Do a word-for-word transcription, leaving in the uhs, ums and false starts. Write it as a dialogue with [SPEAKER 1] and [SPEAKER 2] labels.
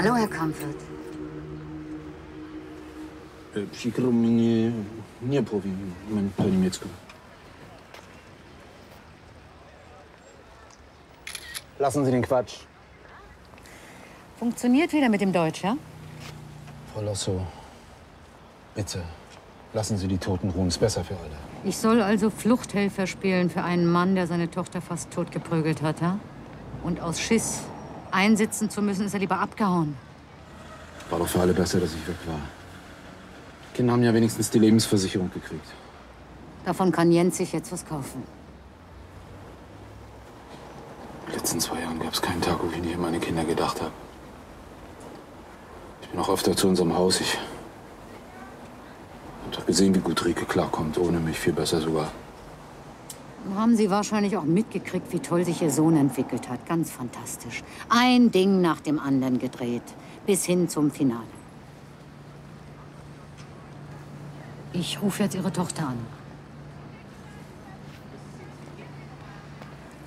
[SPEAKER 1] Hallo, Herr Comfort.
[SPEAKER 2] Przykro mi, nie, nie powiem po niemiecku. Lassen Sie den Quatsch.
[SPEAKER 1] Funktioniert wieder mit dem Deutsch, ja?
[SPEAKER 2] Frau Losso, bitte, lassen Sie die Toten ruhen. Ist besser für alle.
[SPEAKER 1] Ich soll also Fluchthelfer spielen für einen Mann, der seine Tochter fast totgeprügelt hat, ja? Und aus Schiss, einsitzen zu müssen, ist er lieber abgehauen.
[SPEAKER 2] War doch für alle besser, dass ich weg war. Die Kinder haben ja wenigstens die Lebensversicherung gekriegt.
[SPEAKER 1] Davon kann Jens sich jetzt was kaufen.
[SPEAKER 2] In den letzten zwei Jahren gab es keinen Tag, wo ich nicht an meine Kinder gedacht habe. Ich bin auch öfter zu unserem Haus. Ich habe doch gesehen, wie gut Rieke klarkommt, ohne mich viel besser sogar.
[SPEAKER 1] Haben Sie wahrscheinlich auch mitgekriegt, wie toll sich Ihr Sohn entwickelt hat. Ganz fantastisch. Ein Ding nach dem anderen gedreht. Bis hin zum Finale. Ich rufe jetzt Ihre Tochter an.